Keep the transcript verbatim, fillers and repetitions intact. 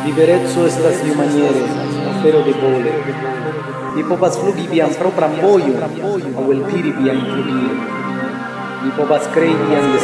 Viverezzo estas io maniere, afero de vole. Vi povas flugi vian propran vojon, aŭ eltiri vian flugilon. Vi povas krei vian